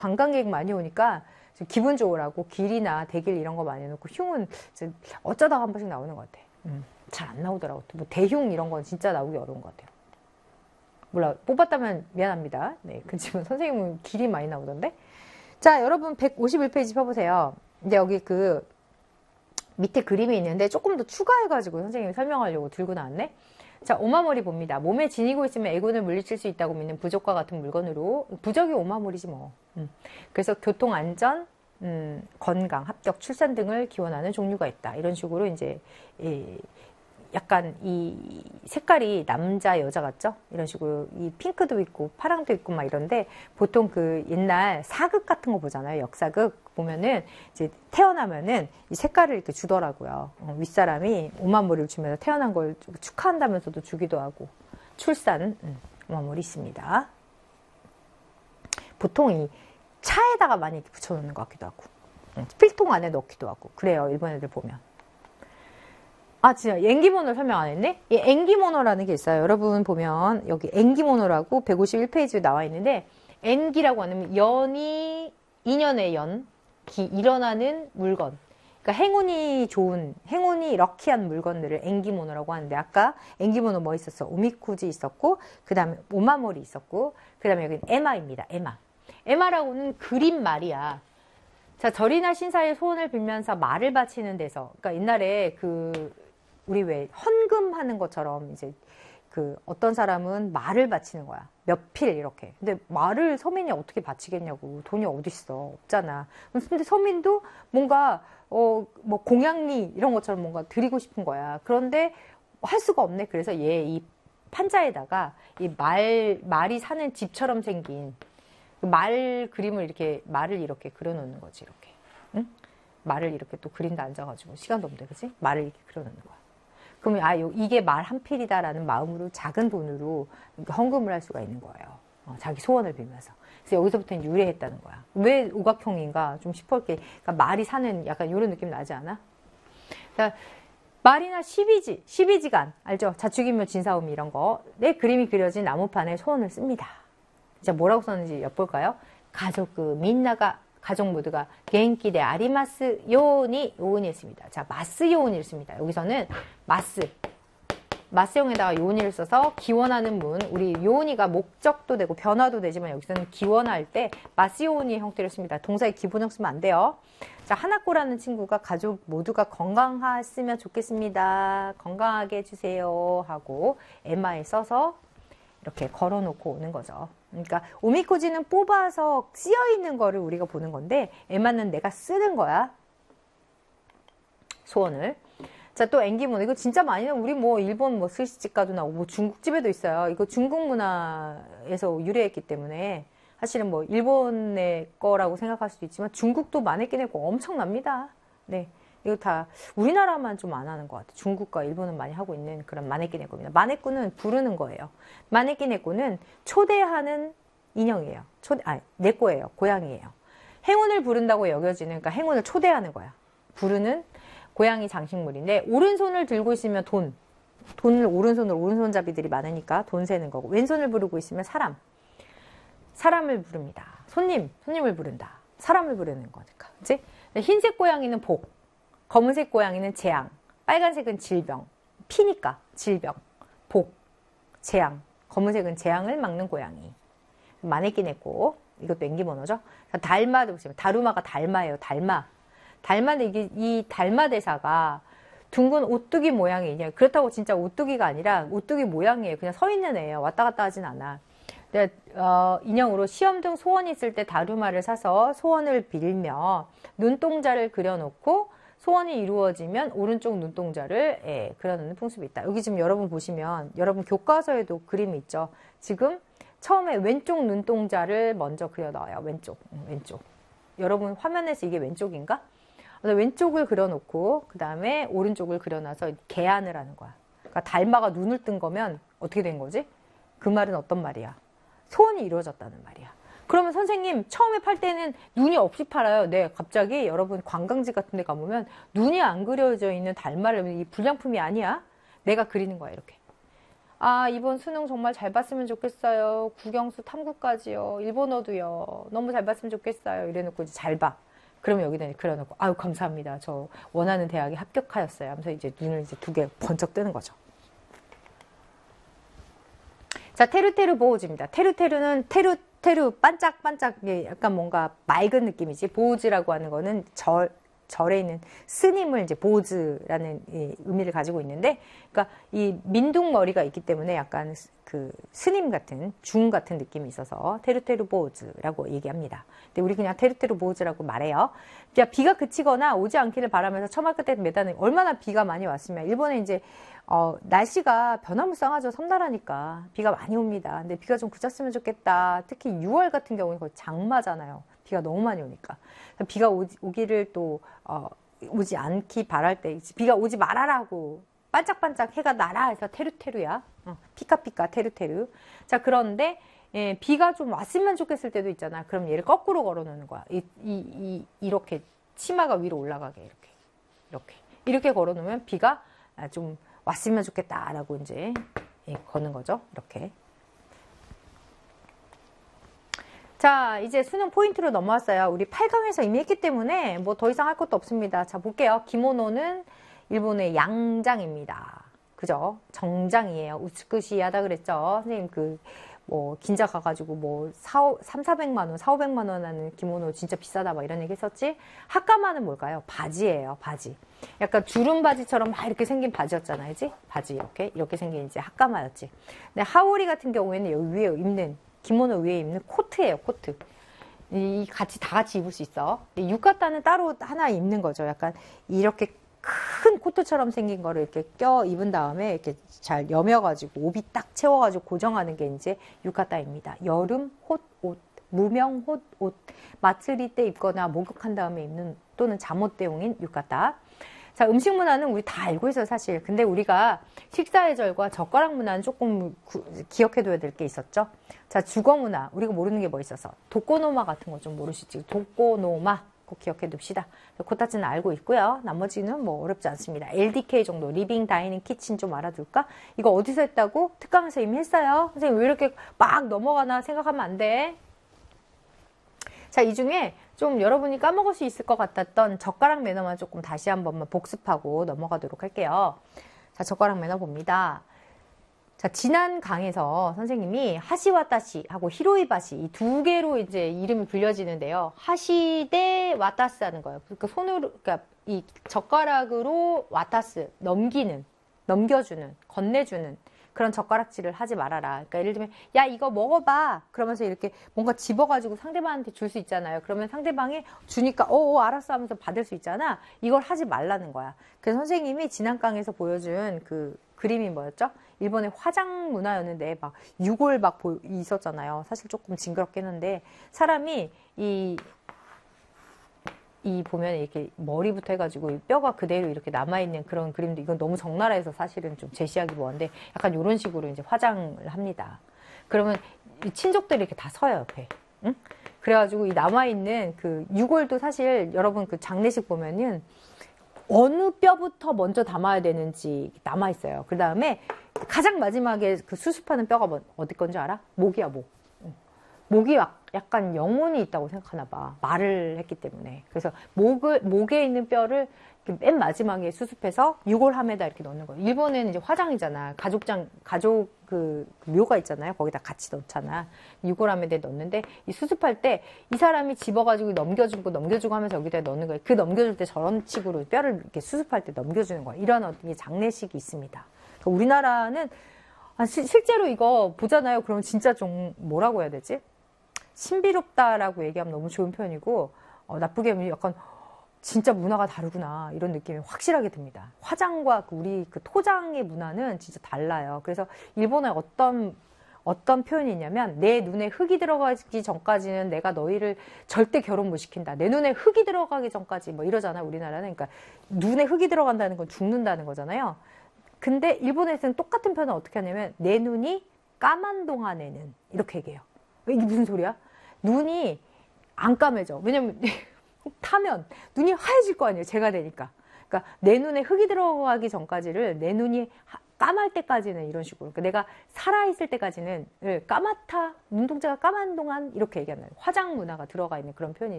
관광객 많이 오니까 기분 좋으라고 길이나 대길 이런 거 많이 해놓고 흉은 어쩌다가 한 번씩 나오는 것 같아. 잘 안 나오더라고. 뭐 대흉 이런 건 진짜 나오기 어려운 것 같아요. 몰라, 뽑았다면 미안합니다. 네, 그치만 선생님은 길이 많이 나오던데. 자, 여러분 151페이지 펴보세요. 근데 여기 그 밑에 그림이 있는데 조금 더 추가해가지고 선생님이 설명하려고 들고 나왔네. 자, 오마모리 봅니다. 몸에 지니고 있으면 애군을 물리칠 수 있다고 믿는 부적과 같은 물건으로, 부적이 오마모리지 뭐. 그래서 교통안전, 건강, 합격, 출산 등을 기원하는 종류가 있다. 이런 식으로 이제 약간 이 색깔이 남자 여자 같죠? 이런 식으로 이 핑크도 있고 파랑도 있고 막 이런데, 보통 그 옛날 사극 같은 거 보잖아요. 역사극 보면은 이제 태어나면은 이 색깔을 이렇게 주더라고요. 윗사람이 오마모리를 주면서 태어난 걸 축하한다면서도 주기도 하고. 출산 오마모리 있습니다. 보통 이 차에다가 많이 이렇게 붙여놓는 것 같기도 하고, 필통 안에 넣기도 하고 그래요. 일본 애들 보면. 아, 진짜 엔기모노를 설명 안 했네? 이 엔기모노라는 게 있어요. 여러분 보면 여기 엔기모노라고 151페이지에 나와 있는데, 엔기라고 하면 연이, 인연의 연, 기, 일어나는 물건. 그러니까 행운이 좋은, 행운이 럭키한 물건들을 엔기모노라고 하는데, 아까 엔기모노 뭐 있었어? 오미쿠지 있었고, 그 다음에 오마모리 있었고, 그 다음에 여기는 에마입니다. 에마. 에마라고는 그림 말이야. 자, 절이나 신사의 소원을 빌면서 말을 바치는 데서, 그러니까 옛날에 우리 왜 헌금하는 것처럼 이제 그 어떤 사람은 말을 바치는 거야. 몇 필 이렇게. 근데 말을 서민이 어떻게 바치겠냐고. 돈이 어딨어. 없잖아. 근데 서민도 뭔가 뭐 공양리 이런 것처럼 뭔가 드리고 싶은 거야. 그런데 할 수가 없네. 그래서 얘 이 판자에다가 이 말이 사는 집처럼 생긴 말 그림을 이렇게, 말을 이렇게 그려놓는 거지. 이렇게. 응? 말을 이렇게 또 그린다 앉아가지고 시간도 없는데, 그치? 말을 이렇게 그려놓는 거야. 그러면 이게 말 한 필이다라는 마음으로 작은 돈으로 헌금을 할 수가 있는 거예요. 자기 소원을 빌면서. 그래서 여기서부터는 유래했다는 거야. 왜 오각형인가 좀 시퍼렇게, 그러니까 말이 사는 약간 이런 느낌 나지 않아? 그러니까 말이나 시비지간 알죠? 자축인묘 진사오미 이런 거. 내 그림이 그려진 나무판에 소원을 씁니다. 자, 뭐라고 썼는지 엿볼까요? 민나가 가족 모두가 겐키 데 아리마스 요온이 했습니다. 자, 마스 요온이를 씁니다. 여기서는 마스형에다가 요온이를 써서 기원하는 문, 우리 요온이가 목적도 되고 변화도 되지만 여기서는 기원할 때 마스 요온이 형태를 씁니다. 동사의 기본형 쓰면 안 돼요. 자, 하나코라는 친구가 가족 모두가 건강했으면 좋겠습니다. 건강하게 해주세요 하고 에마에 써서 이렇게 걸어놓고 오는 거죠. 그러니까 오미코지는 뽑아서 쓰여있는 거를 우리가 보는 건데, 에마는 내가 쓰는 거야. 소원을. 자, 또 엔기모노. 이거 진짜 많이 나와. 우리 뭐 일본 뭐 스시집 가도 나오고 뭐 중국집에도 있어요. 이거 중국 문화에서 유래했기 때문에 사실은 뭐 일본의 거라고 생각할 수도 있지만 중국도 마네끼네고 엄청납니다. 네. 이거 다 우리나라만 좀 안 하는 것 같아요. 중국과 일본은 많이 하고 있는 그런 마네끼네꼬입니다. 마네꾸는 부르는 거예요. 마네끼네꼬는 초대하는 인형이에요. 네꼬예요. 고양이에요. 행운을 부른다고 여겨지는, 그러니까 행운을 초대하는 거야. 부르는 고양이 장식물인데, 오른손을 들고 있으면 돈을 오른손잡이들이 많으니까 돈 세는 거고, 왼손을 부르고 있으면 사람을 부릅니다. 손님을 부른다. 사람을 부르는 거니까. 그치? 흰색 고양이는 복, 검은색 고양이는 재앙, 빨간색은 질병, 피니까 질병, 복, 재앙, 검은색은 재앙을 막는 고양이. 마네끼네꼬, 이것도 엔기모노죠. 달마도 보시면 다루마가 달마예요. 달마는 이게 이 달마 대사가 둥근 오뚜기 모양이 있냐. 그렇다고 진짜 오뚜기가 아니라 오뚜기 모양이에요. 그냥 서 있는 애예요. 왔다 갔다 하진 않아. 인형으로 시험 등 소원이 있을 때 다루마를 사서 소원을 빌며 눈동자를 그려놓고 소원이 이루어지면 오른쪽 눈동자를 그려놓는 풍습이 있다. 여기 지금 여러분 보시면, 여러분 교과서에도 그림이 있죠. 지금 처음에 왼쪽 눈동자를 먼저 그려 넣어요. 왼쪽. 여러분 화면에서 이게 왼쪽인가? 그래서 왼쪽을 그려놓고 그 다음에 오른쪽을 그려놔서 개안을 하는 거야. 그러니까 달마가 눈을 뜬 거면 어떻게 된 거지? 그 말은 어떤 말이야? 소원이 이루어졌다는 말이야. 그러면 선생님 처음에 팔 때는 눈이 없이 팔아요. 네, 갑자기 여러분 관광지 같은 데 가보면 눈이 안 그려져 있는 달마를, 이 불량품이 아니야. 내가 그리는 거야, 이렇게. 아, 이번 수능 정말 잘 봤으면 좋겠어요. 국영수 탐구까지요. 일본어도요. 너무 잘 봤으면 좋겠어요. 이래놓고 이제 잘 봐. 그러면 여기다 그려놓고, 아유, 감사합니다. 저 원하는 대학에 합격하였어요. 하면서 이제 눈을 이제 두 개 번쩍 뜨는 거죠. 자, 테루테루 보호즈입니다. 테루테루는 테루 반짝반짝, 약간 뭔가 맑은 느낌이지. 보호즈라고 하는 거는 절에 있는 스님을 이제 보호즈라는 의미를 가지고 있는데, 그러니까 이 민둥머리가 있기 때문에 약간 그 스님 같은 중 같은 느낌이 있어서 테루테루 보호즈라고 얘기합니다. 근데 우리 그냥 테루테루 보호즈라고 말해요. 비가 그치거나 오지 않기를 바라면서 처마 끝에 매다는, 얼마나 비가 많이 왔으면, 일본에 이제 날씨가 변화무쌍하죠. 섬나라니까 비가 많이 옵니다. 근데 비가 좀 그쳤으면 좋겠다. 특히 6월 같은 경우는 거의 장마잖아요. 비가 너무 많이 오니까. 비가 오기를 또 오지 않기 바랄 때 비가 오지 말아라고 반짝반짝 해가 나라 해서 테루테루야. 피카피카 테루테루. 자, 그런데 비가 좀 왔으면 좋겠을 때도 있잖아. 그럼 얘를 거꾸로 걸어놓는 거야. 이렇게 치마가 위로 올라가게 이렇게 걸어놓으면 비가 좀 왔으면 좋겠다라고 이제 거는 거죠. 이렇게. 자, 이제 수능 포인트로 넘어왔어요. 우리 8강에서 이미 했기 때문에 뭐 더 이상 할 것도 없습니다. 자, 볼게요. 기모노는 일본의 양장입니다. 그죠? 정장이에요. 우츠쿠시하다 그랬죠. 선생님 뭐 긴자 가가지고 뭐 3,400만 원, 4,500만 원 하는 기모노 진짜 비싸다 막 이런 얘기 했었지. 하카마는 뭘까요? 바지예요. 바지. 약간 주름 바지처럼 막 이렇게 생긴 바지였잖아요. 그지? 바지 이렇게 생긴 이제 하카마였지. 근데 하오리 같은 경우에는 여기 위에 입는 기모노 위에 입는 코트예요. 코트. 다 같이 입을 수 있어. 유카타는 따로 하나 입는 거죠. 약간 이렇게 큰 코트처럼 생긴 거를 이렇게 껴 입은 다음에 이렇게 잘 여며가지고帯딱 채워가지고 고정하는 게 이제 유카타입니다. 여름 홑옷, 무명 홑옷, 마츠리 때 입거나 목욕한 다음에 입는 또는 잠옷 대용인 유카타. 자, 음식 문화는 우리 다 알고 있어요, 사실. 근데 우리가 식사의 절과 젓가락 문화는 조금 기억해둬야 될 게 있었죠. 자, 주거 문화. 우리가 모르는 게 뭐 있어서. 도코노마 같은 거 좀 모르시지? 도코노마. 꼭 기억해둡시다. 코타츠는 알고 있고요. 나머지는 뭐 어렵지 않습니다. LDK 정도. 리빙, 다이닝, 키친 좀 알아둘까? 이거 어디서 했다고? 특강에서 이미 했어요. 선생님 왜 이렇게 막 넘어가나 생각하면 안 돼. 자, 이 중에 좀 여러분이 까먹을 수 있을 것 같았던 젓가락 매너만 조금 다시 한 번만 복습하고 넘어가도록 할게요. 자, 젓가락 매너 봅니다. 자, 지난 강에서 선생님이 하시와타시 하고 히로이바시 이 두 개로 이제 이름이 불려지는데요. 하시 대 와타스 하는 거예요. 그러니까 그러니까 이 젓가락으로 와타스, 넘겨주는, 건네주는 그런 젓가락질을 하지 말아라. 그러니까 예를 들면, 야, 이거 먹어봐. 그러면서 이렇게 뭔가 집어가지고 상대방한테 줄 수 있잖아요. 그러면 상대방이 주니까, 알았어 하면서 받을 수 있잖아. 이걸 하지 말라는 거야. 그래서 선생님이 지난 강에서 보여준 그 그림이 뭐였죠? 일본의 화장 문화였는데 막 유골 막 있었잖아요. 사실 조금 징그럽긴 한데 사람이 이 보면 이렇게 머리부터 해가지고 뼈가 그대로 이렇게 남아있는 그런 그림도 이건 너무 적나라해서 사실은 좀 제시하기 뭐한데 약간 이런 식으로 이제 화장을 합니다. 그러면 이 친족들이 이렇게 다 서요 옆에. 응? 그래가지고 이 남아있는 그 유골도 사실 여러분 그 장례식 보면은 어느 뼈부터 먼저 담아야 되는지 남아있어요. 그 다음에 가장 마지막에 그 수습하는 뼈가 어디 건지 알아? 목이야, 목. 목이 약간 영혼이 있다고 생각하나 봐. 말을 했기 때문에. 그래서 목에 있는 뼈를 맨 마지막에 수습해서 유골함에다 이렇게 넣는 거예요. 일본에는 이제 화장이잖아. 가족 그 묘가 있잖아요. 거기다 같이 넣잖아. 유골함에다 넣는데 이 수습할 때 이 사람이 집어가지고 넘겨주고 하면서 여기다 넣는 거예요. 그 넘겨줄 때 저런 식으로 뼈를 이렇게 수습할 때 넘겨주는 거예요. 이런 어떤 장례식이 있습니다. 그러니까 우리나라는 실제로 이거 보잖아요. 그러면 진짜 좀 뭐라고 해야 되지? 신비롭다라고 얘기하면 너무 좋은 편이고 나쁘게 하면 약간 진짜 문화가 다르구나 이런 느낌이 확실하게 듭니다. 화장과 우리 그 토장의 문화는 진짜 달라요. 그래서 일본의 어떤 표현이 있냐면 내 눈에 흙이 들어가기 전까지는 내가 너희를 절대 결혼 못 시킨다. 내 눈에 흙이 들어가기 전까지 뭐 이러잖아요. 우리나라는. 그러니까 눈에 흙이 들어간다는 건 죽는다는 거잖아요. 근데 일본에서는 똑같은 표현을 어떻게 하냐면 내 눈이 까만 동안에는 이렇게 얘기해요. 이게 무슨 소리야? 눈이 안 까매져. 왜냐면 타면 눈이 하얘질 거 아니에요. 제가 되니까. 그러니까 내 눈에 흙이 들어가기 전까지를 내 눈이 까말 때까지는 이런 식으로. 그러니까 내가 살아있을 때까지는 까맣다, 눈동자가 까만 동안 이렇게 얘기하는 화장 문화가 들어가 있는 그런 표현이